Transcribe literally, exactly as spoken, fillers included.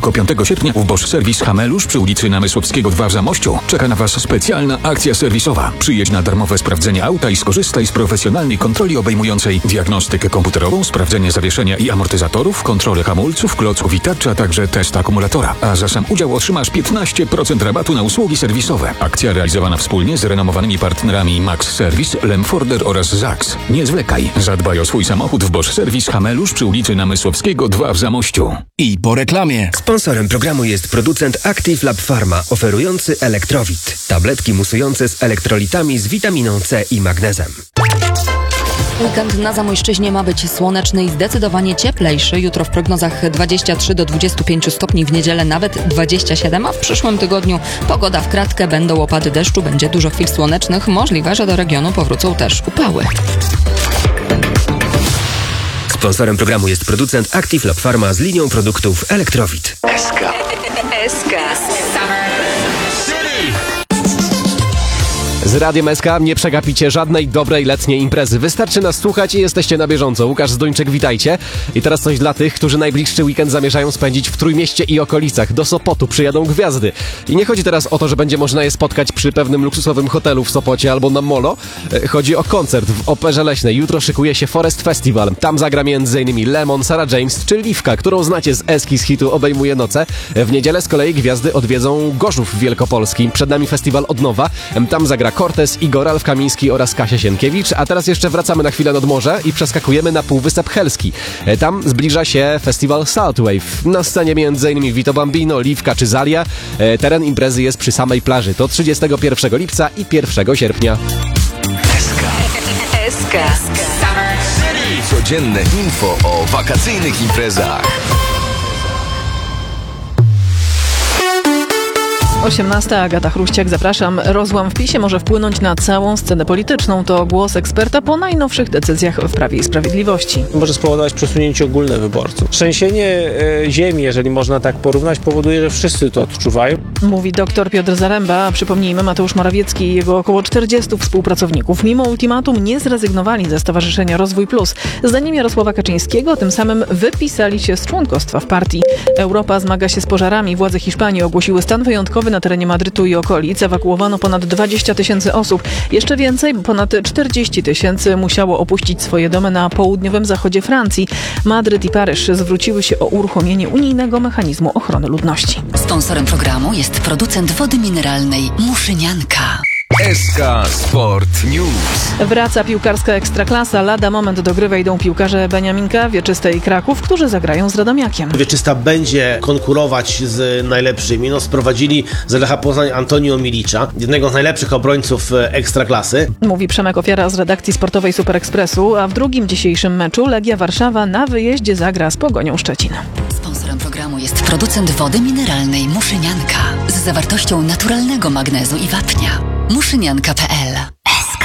tylko piątego sierpnia w Bosch Service Hamelusz przy ulicy Namysłowskiego dwa w Zamościu czeka na Was specjalna akcja serwisowa. Przyjedź na darmowe sprawdzenie auta i skorzystaj z profesjonalnej kontroli obejmującej diagnostykę komputerową, sprawdzenie zawieszenia i amortyzatorów, kontrolę hamulców, klocków i tarczy, a także test akumulatora. A za sam udział otrzymasz piętnaście procent rabatu na usługi serwisowe. Akcja realizowana wspólnie z renomowanymi partnerami Max Service, Lemforder oraz Zax. Nie zwlekaj. Zadbaj o swój samochód w Bosch Service Hamelusz przy ulicy Namysłowskiego dwa w Zamościu. I po reklamie. Sponsorem programu jest producent Active Lab Pharma, oferujący Elektrowit. Tabletki musujące z elektrolitami z witaminą C i magnezem. Weekend na Zamojszczyźnie ma być słoneczny i zdecydowanie cieplejszy. Jutro w prognozach dwadzieścia trzy do dwudziestu pięciu stopni, w niedzielę nawet dwadzieścia siedem, a w przyszłym tygodniu pogoda w kratkę, będą opady deszczu, będzie dużo chwil słonecznych. Możliwe, że do regionu powrócą też upały. Sponsorem programu jest producent Active Lab Pharma z linią produktów Elektrowit. S K. S K. Z Radiem S K nie przegapicie żadnej dobrej letniej imprezy. Wystarczy nas słuchać i jesteście na bieżąco. Łukasz Zduńczyk, witajcie. I teraz coś dla tych, którzy najbliższy weekend zamierzają spędzić w Trójmieście i okolicach. Do Sopotu przyjadą gwiazdy. I nie chodzi teraz o to, że będzie można je spotkać przy pewnym luksusowym hotelu w Sopocie albo na Molo. Chodzi o koncert w Operze Leśnej. Jutro szykuje się Forest Festival. Tam zagra między innymi Lemon, Sarah James czy Liwka, którą znacie z eski z hitu Obejmuje noce. W niedzielę z kolei gwiazdy odwiedzą Gorzów Wielkopolski. Przed nami festiwal od nowa. Tam zagra Cortez, Igor Ralf Kamiński oraz Kasia Sienkiewicz, a teraz jeszcze wracamy na chwilę nad morze i przeskakujemy na Półwysep Helski. Tam zbliża się festiwal Saltwave. Na scenie między innymi Vito Bambino, Liwka czy Zalia. Teren imprezy jest przy samej plaży. To trzydziestego pierwszego lipca i pierwszego sierpnia. S K. S K. Codzienne info o wakacyjnych imprezach. osiemnasta, Agata Chruściak, zapraszam. Rozłam w PiSie może wpłynąć na całą scenę polityczną. To głos eksperta po najnowszych decyzjach w Prawie i Sprawiedliwości. Może spowodować przesunięcie ogólne wyborców. Trzęsienie e, ziemi, jeżeli można tak porównać, powoduje, że wszyscy to odczuwają. Mówi dr Piotr Zaręba. Przypomnijmy, Mateusz Morawiecki i jego około czterdziestu współpracowników mimo ultimatum nie zrezygnowali ze Stowarzyszenia Rozwój Plus. Zdaniem Jarosława Kaczyńskiego tym samym wypisali się z członkostwa w partii. Europa zmaga się z pożarami. Władze Hiszpanii ogłosiły stan wyjątkowy na terenie Madrytu i okolic. Ewakuowano ponad dwadzieścia tysięcy osób. Jeszcze więcej, ponad czterdzieści tysięcy musiało opuścić swoje domy na południowym zachodzie Francji. Madryt i Paryż zwróciły się o uruchomienie unijnego mechanizmu ochrony ludności. Sponsorem programu jest producent wody mineralnej Muszynianka. S K Sport News. Wraca piłkarska Ekstraklasa. Lada moment do gry wejdą piłkarze Beniaminka, Wieczyste i Kraków, którzy zagrają z Radomiakiem. Wieczysta będzie konkurować z najlepszymi. No, sprowadzili z Lecha Poznań Antonio Milicza, jednego z najlepszych obrońców Ekstraklasy. Mówi Przemek Ofiara z redakcji sportowej Super Expressu, a w drugim dzisiejszym meczu Legia Warszawa na wyjeździe zagra z Pogonią Szczecin. Sponsorem programu jest producent wody mineralnej Muszynianka z zawartością naturalnego magnezu i wapnia. muszynianka kropka p l